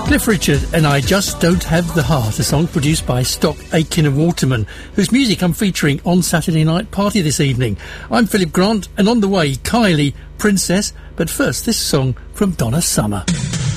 Cliff Richard and I Just Don't Have the Heart, a song produced by Stock Aitken and Waterman, whose music I'm featuring on Saturday Night Party this evening. I'm Philip Grant, and on the way, Kylie, Princess, but first this song from Donna Summer.